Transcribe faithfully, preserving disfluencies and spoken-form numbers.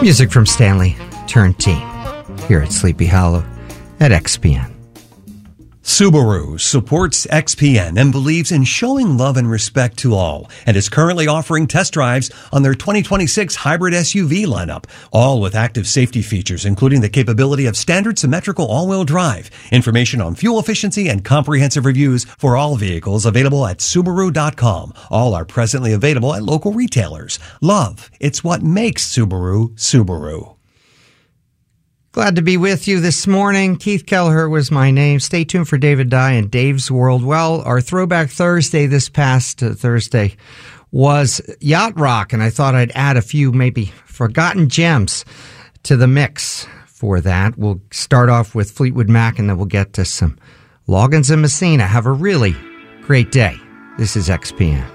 Music from Stanley Turrentine here at Sleepy Hollow at X P N. Subaru supports X P N and believes in showing love and respect to all, and is currently offering test drives on their twenty twenty-six hybrid S U V lineup, all with active safety features, including the capability of standard symmetrical all-wheel drive. Information on fuel efficiency and comprehensive reviews for all vehicles available at Subaru dot com. All are presently available at local retailers. Love, it's what makes Subaru, Subaru. Glad to be with you this morning. Keith Kelleher was my name. Stay tuned for David Dye and Dave's World. Well, our Throwback Thursday this past uh, Thursday was Yacht Rock, and I thought I'd add a few maybe forgotten gems to the mix for that. We'll start off with Fleetwood Mac, and then we'll get to some Loggins and Messina. Have a really great day. This is X P N.